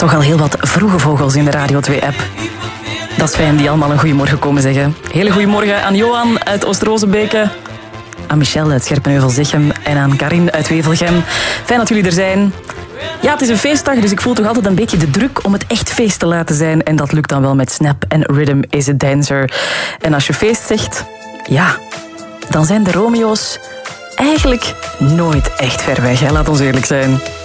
Toch al heel wat vroege vogels in de Radio 2-app. Dat is fijn, die allemaal een goeiemorgen komen zeggen. Hele goeiemorgen aan Johan uit Oost-Rozenbeke, aan Michel uit Scherpenheuvel-Zichem en aan Karin uit Wevelgem. Fijn dat jullie er zijn. Ja, het is een feestdag, dus ik voel toch altijd een beetje de druk om het echt feest te laten zijn. En dat lukt dan wel met Snap en Rhythm is a Dancer. En als je feest zegt, ja, dan zijn de Romeo's eigenlijk nooit echt ver weg. Hè? Laat ons eerlijk zijn.